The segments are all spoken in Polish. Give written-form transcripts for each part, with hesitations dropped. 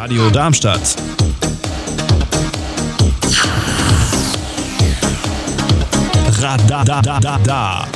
Radio Darmstadt. Radadadada.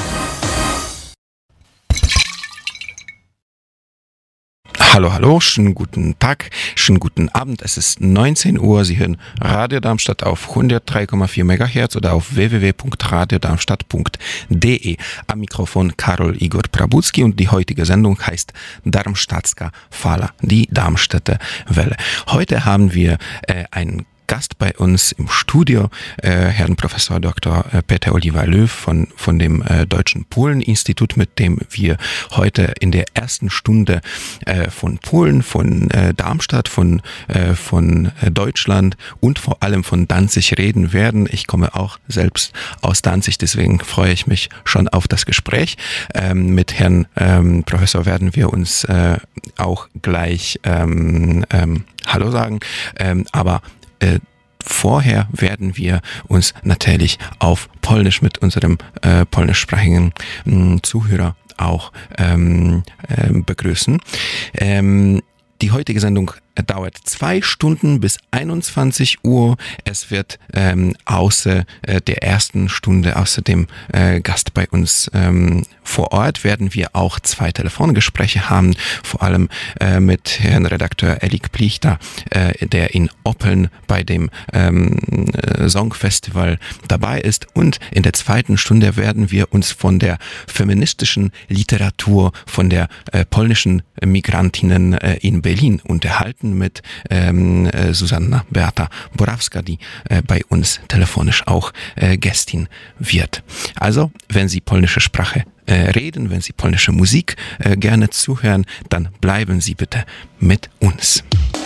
Hallo, hallo, schönen guten Tag, schönen guten Abend. Es ist 19 Uhr. Sie hören Radio Darmstadt auf 103,4 MHz oder auf www.radiodarmstadt.de. Am Mikrofon Karol Igor Prabucki und die heutige Sendung heißt Darmstadtska Fala, die Darmstädter Welle. Heute haben wir einen Gast bei uns im Studio, Herrn Professor Dr. Peter Oliver Löw von dem Deutschen Polen-Institut, mit dem wir heute in der ersten Stunde von Polen, von Darmstadt, von Deutschland und vor allem von Danzig reden werden. Ich komme auch selbst aus Danzig, deswegen freue ich mich schon auf das Gespräch. Mit Herrn Professor werden wir uns auch gleich Hallo sagen, aber vorher werden wir uns natürlich auf Polnisch mit unserem polnischsprachigen Zuhörer auch begrüßen. Die heutige Sendung dauert 2 Stunden bis 21 Uhr. Es wird außer der ersten Stunde, außer dem Gast bei uns vor Ort, werden wir auch 2 Telefongespräche haben, vor allem mit Herrn Redakteur Elik Plichta, der in Oppeln bei dem Songfestival dabei ist. Und in der zweiten Stunde werden wir uns von der feministischen Literatur, von der polnischen Migrantinnen in Berlin unterhalten mit Susanna Beata Borawska, die bei uns telefonisch auch Gästin wird. Also, wenn Sie polnische Sprache reden, wenn Sie polnische Musik gerne zuhören, dann bleiben Sie bitte mit uns.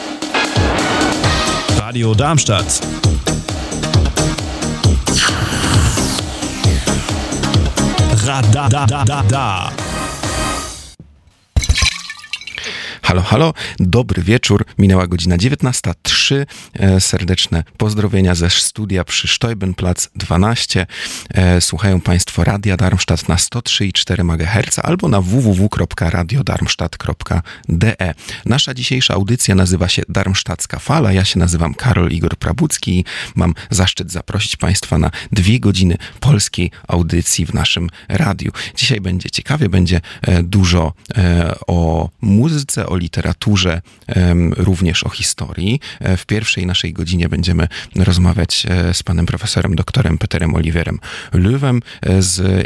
Radio Darmstadt. Radadadada. Halo, halo, dobry wieczór, minęła godzina 19:03, serdeczne pozdrowienia ze studia przy Steubenplatz 12. Słuchają Państwo Radia Darmstadt na 103,4 MHz albo na www.radiodarmstadt.de. Nasza dzisiejsza audycja nazywa się Darmstadtska Fala. Ja się nazywam Karol Igor Prabucki i mam zaszczyt zaprosić Państwa na 2 godziny polskiej audycji w naszym radiu. Dzisiaj będzie ciekawie, będzie dużo o muzyce, o literaturze, również o historii. W pierwszej naszej godzinie będziemy rozmawiać z panem profesorem doktorem Peterem Oliverem Löwem z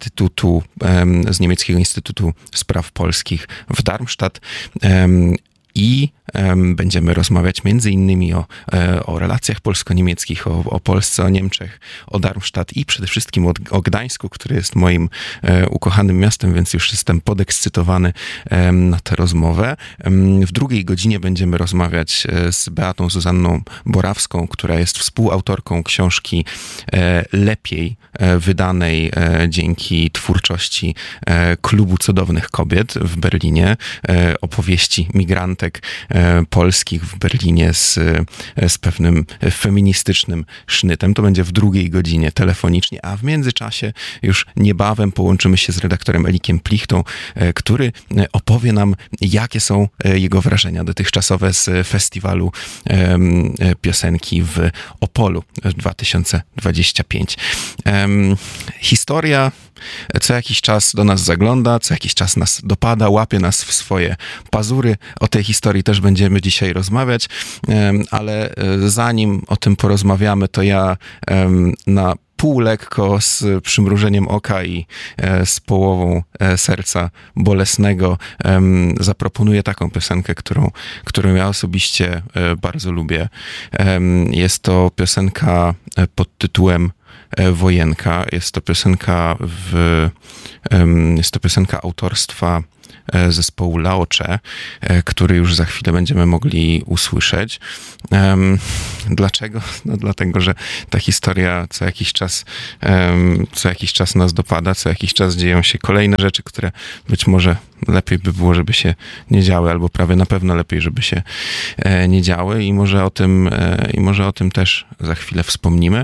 Niemieckiego Instytutu Spraw Polskich w Darmstadt. I będziemy rozmawiać między innymi o relacjach polsko-niemieckich, o Polsce, o Niemczech, o Darmstadt i przede wszystkim o Gdańsku, który jest moim ukochanym miastem, więc już jestem podekscytowany na tę rozmowę. W drugiej godzinie będziemy rozmawiać z Beatą Zuzanną Borawską, która jest współautorką książki Lepiej, wydanej dzięki twórczości Klubu Cudownych Kobiet w Berlinie, opowieści migrantek polskich w Berlinie z pewnym feministycznym sznytem. To będzie w drugiej godzinie telefonicznie, a w międzyczasie już niebawem połączymy się z redaktorem Elikiem Plichtą, który opowie nam, jakie są jego wrażenia dotychczasowe z festiwalu piosenki w Opolu 2025. Historia co jakiś czas do nas zagląda, co jakiś czas nas dopada, łapie nas w swoje pazury. O tej historii też będziemy dzisiaj rozmawiać, ale zanim o tym porozmawiamy, to ja na pół lekko, z przymrużeniem oka i z połową serca bolesnego zaproponuję taką piosenkę, którą ja osobiście bardzo lubię. Jest to piosenka pod tytułem Wojenka. Jest to piosenka autorstwa zespołu Laocze, który już za chwilę będziemy mogli usłyszeć. Dlaczego? No dlatego, że ta historia co jakiś czas nas dopada, co jakiś czas dzieją się kolejne rzeczy, które być może lepiej by było, żeby się nie działy, albo prawie na pewno lepiej, żeby się nie działy i może o tym też za chwilę wspomnimy.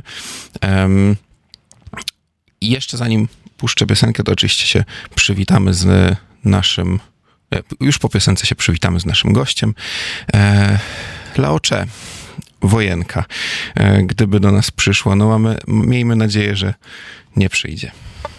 I jeszcze zanim puszczę piosenkę, to oczywiście się przywitamy z naszym, już po piosence się przywitamy z naszym gościem. Laocze, wojenka, gdyby do nas przyszło. Miejmy nadzieję, że nie przyjdzie.